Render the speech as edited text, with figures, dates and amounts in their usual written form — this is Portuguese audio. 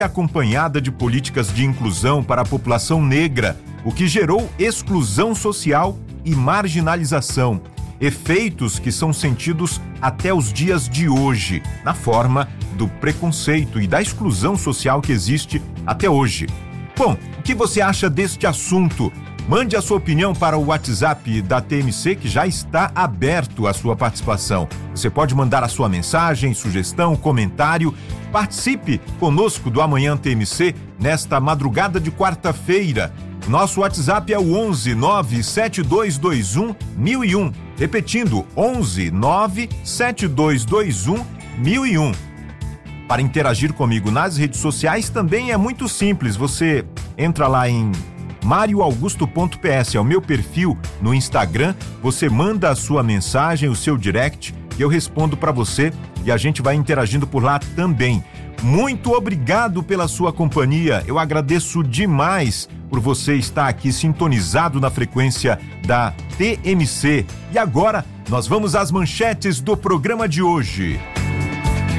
acompanhada de políticas de inclusão para a população negra, o que gerou exclusão social e marginalização. Efeitos que são sentidos até os dias de hoje, na forma do preconceito e da exclusão social que existe até hoje. Bom, o que você acha deste assunto? Mande a sua opinião para o WhatsApp da TMC, que já está aberto à sua participação. Você pode mandar a sua mensagem, sugestão, comentário. Participe conosco do Amanhã TMC nesta madrugada de quarta-feira. Nosso WhatsApp é o 11 97221 1001. Repetindo, 11 97221 1001. Para interagir comigo nas redes sociais também é muito simples. Você entra lá em marioaugusto.ps, é o meu perfil no Instagram. Você manda a sua mensagem, o seu direct, e eu respondo para você e a gente vai interagindo por lá também. Muito obrigado pela sua companhia. Eu agradeço demais por você estar aqui sintonizado na frequência da TMC. E agora nós vamos às manchetes do programa de hoje.